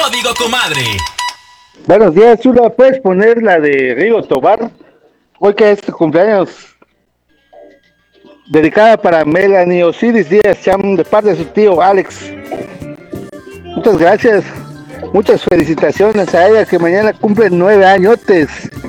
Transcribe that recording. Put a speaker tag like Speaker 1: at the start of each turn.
Speaker 1: código comadre.
Speaker 2: Buenos días, Chula. ¿Puedes poner la de Rigo Tobar? Hoy que es tu cumpleaños. Dedicada para Melanie Osiris Díaz Cham, de parte de su tío Alex. Muchas gracias. Muchas felicitaciones a ella que mañana cumple 9 añotes.